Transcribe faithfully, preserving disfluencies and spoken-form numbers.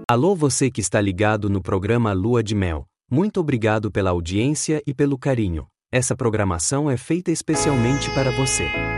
Alô, você que está ligado no programa Lua de Mel. Muito obrigado pela audiência e pelo carinho. Essa programação é feita especialmente para você.